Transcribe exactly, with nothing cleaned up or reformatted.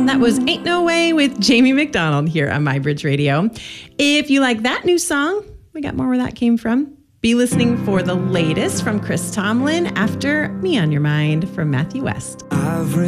That was Ain't No Way with Jamie McDonald here on MyBridge Radio. If you like that new song, we got more where that came from. Be listening for the latest from Chris Tomlin after Me on Your Mind from Matthew West. I've